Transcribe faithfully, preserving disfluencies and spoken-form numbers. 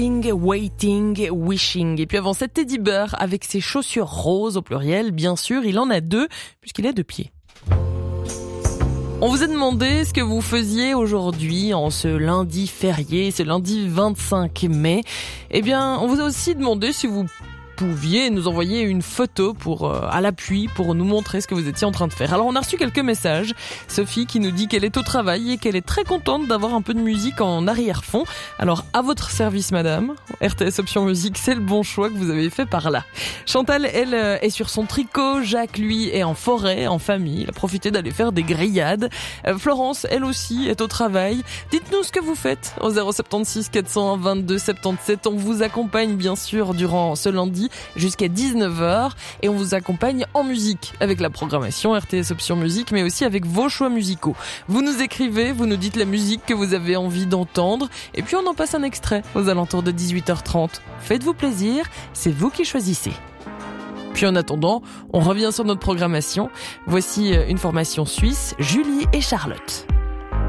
Waiting, Wishing. Et puis avant ça, Teddy Bear avec ses chaussures roses au pluriel, bien sûr. Il en a deux, puisqu'il a deux pieds. On vous a demandé ce que vous faisiez aujourd'hui en ce lundi férié, ce lundi vingt-cinq mai. Eh bien, on vous a aussi demandé si vous pouviez nous envoyer une photo pour euh, à l'appui pour nous montrer ce que vous étiez en train de faire. Alors on a reçu quelques messages. Sophie qui nous dit qu'elle est au travail et qu'elle est très contente d'avoir un peu de musique en arrière-fond. Alors à votre service madame, R T S Option Musique, c'est le bon choix que vous avez fait par là. Chantal, elle, euh, est sur son tricot. Jacques, lui, est en forêt, en famille. Il a profité d'aller faire des grillades. Euh, Florence, elle aussi, est au travail. Dites-nous ce que vous faites au zéro sept six quatre cent un vingt-deux soixante-dix-sept. On vous accompagne bien sûr durant ce lundi jusqu'à dix-neuf heures et on vous accompagne en musique avec la programmation R T S Option Musique, mais aussi avec vos choix musicaux. Vous nous écrivez, vous nous dites la musique que vous avez envie d'entendre et puis on en passe un extrait aux alentours de dix-huit heures trente. Faites-vous plaisir, c'est vous qui choisissez. Puis en attendant, on revient sur notre programmation. Voici une formation suisse, Julie et Charlotte.